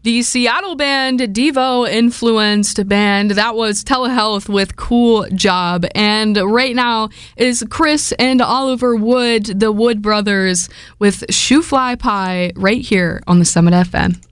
the Seattle band Devo influenced band. That was Telehealth with Cool Job. And right now is Chris and Oliver Wood, the Wood Brothers, with Shoe Fly Pie right here on the Summit FM.